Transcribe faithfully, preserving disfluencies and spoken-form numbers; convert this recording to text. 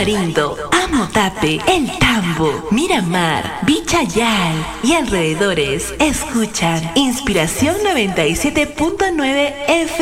Tamarindo, Amotape, El Tambo, Miramar, Vichayal y alrededores escuchan Inspiración noventa y siete punto nueve F